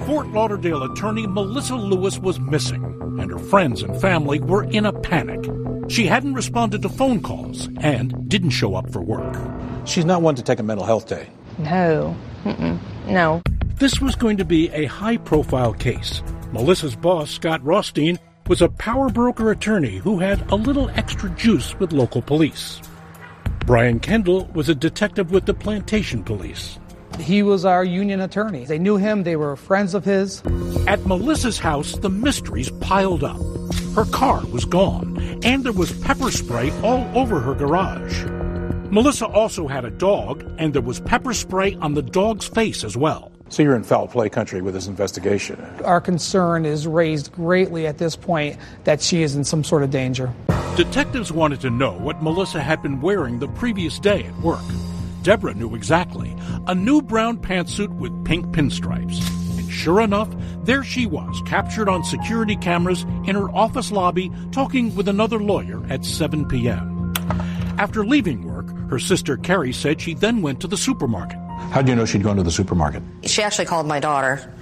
Fort Lauderdale attorney Melissa Lewis was missing, and her friends and family were in a panic. She hadn't responded to phone calls and didn't show up for work. She's not one to take a mental health day. No. No. This was going to be a high-profile case. Melissa's boss, Scott Rothstein, was a power broker attorney who had a little extra juice with local police. Brian Kendall was a detective with the Plantation Police. He was our union attorney. They knew him. They were friends of his. At Melissa's house, the mysteries piled up. Her car was gone, and there was pepper spray all over her garage. Melissa also had a dog, and there was pepper spray on the dog's face as well. So you're in foul play country with this investigation. Our concern is raised greatly at this point that she is in some sort of danger. Detectives wanted to know what Melissa had been wearing the previous day at work. Deborah knew exactly. A new brown pantsuit with pink pinstripes. And sure enough, there she was, captured on security cameras in her office lobby, talking with another lawyer at 7 p.m. After leaving work, her sister Carrie said she then went to the supermarket. How do you know she'd gone to the supermarket? She actually called my daughter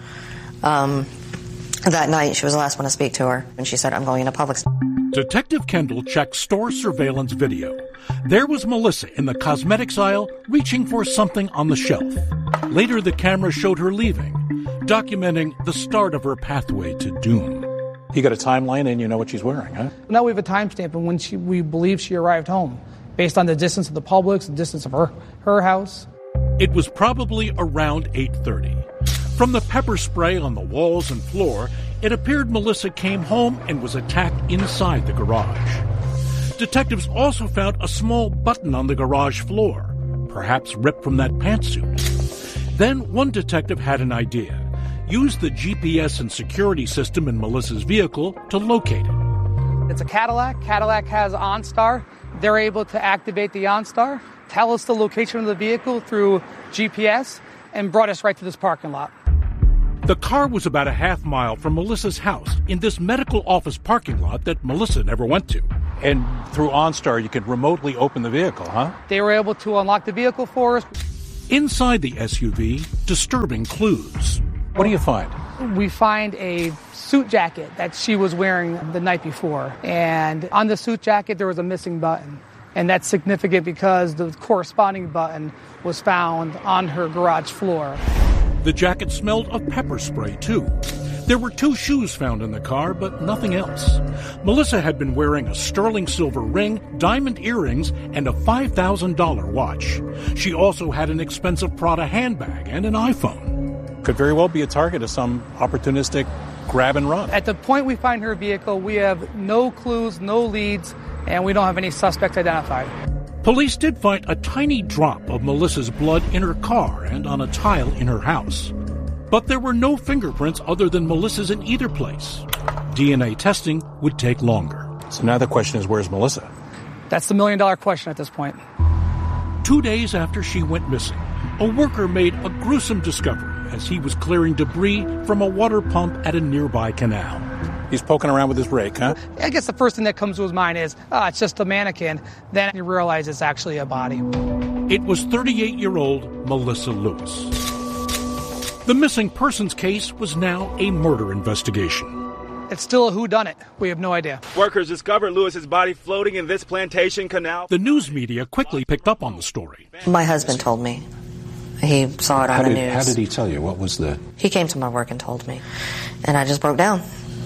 that night. She was the last one to speak to her, and she said, I'm going into Publix. Detective Kendall checked store surveillance video. There was Melissa in the cosmetics aisle reaching for something on the shelf. Later, the camera showed her leaving, documenting the start of her pathway to doom. You got a timeline and you know what she's wearing, huh? Now we have a timestamp of when we believe she arrived home, based on the distance of the Publix, the distance of her house. It was probably around 8:30. From the pepper spray on the walls and floor, it appeared Melissa came home and was attacked inside the garage. Detectives also found a small button on the garage floor, perhaps ripped from that pantsuit. Then one detective had an idea. Use the GPS and security system in Melissa's vehicle to locate it. It's a Cadillac. Cadillac has OnStar. They're able to activate the OnStar, tell us the location of the vehicle through GPS, and brought us right to this parking lot. The car was about a half mile from Melissa's house in this medical office parking lot that Melissa never went to. And through OnStar, you could remotely open the vehicle, huh? They were able to unlock the vehicle for us. Inside the SUV, disturbing clues. What do you find? We find a suit jacket that she was wearing the night before. And on the suit jacket, there was a missing button. And that's significant because the corresponding button was found on her garage floor. The jacket smelled of pepper spray, too. There were 2 shoes found in the car, but nothing else. Melissa had been wearing a sterling silver ring, diamond earrings, and a $5,000 watch. She also had an expensive Prada handbag and an iPhone. Could very well be a target of some opportunistic grab and run. At the point we find her vehicle, we have no clues, no leads, and we don't have any suspects identified. Police did find a tiny drop of Melissa's blood in her car and on a tile in her house. But there were no fingerprints other than Melissa's in either place. DNA testing would take longer. So now the question is, where's Melissa? That's the million-dollar question at this point. 2 days after she went missing, a worker made a gruesome discovery as he was clearing debris from a water pump at a nearby canal. He's poking around with his rake, huh? I guess the first thing that comes to his mind is, it's just a mannequin. Then you realize it's actually a body. It was 38-year-old Melissa Lewis. The missing persons case was now a murder investigation. It's still a whodunit. We have no idea. Workers discovered Lewis's body floating in this plantation canal. The news media quickly picked up on the story. My husband told me. He saw it on the news. How did he tell you? What was the... He came to my work and told me. And I just broke down.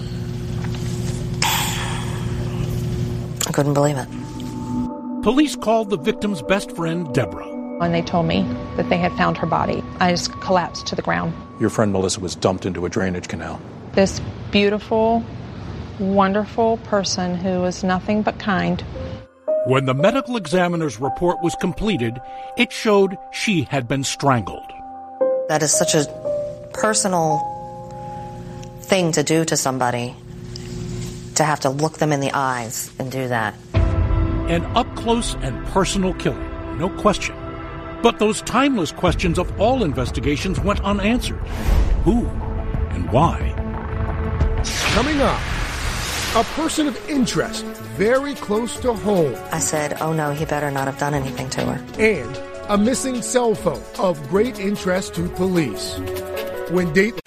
I couldn't believe it. Police called the victim's best friend, Deborah. When they told me that they had found her body, I just collapsed to the ground. Your friend Melissa was dumped into a drainage canal. This beautiful, wonderful person who was nothing but kind. When the medical examiner's report was completed, it showed she had been strangled. That is such a personal thing to do to somebody, to have to look them in the eyes and do that. An up-close and personal killing, no question. But those timeless questions of all investigations went unanswered. Who and why? Coming up, a person of interest very close to home. I said, oh no, he better not have done anything to her. And a missing cell phone of great interest to police. When Dateline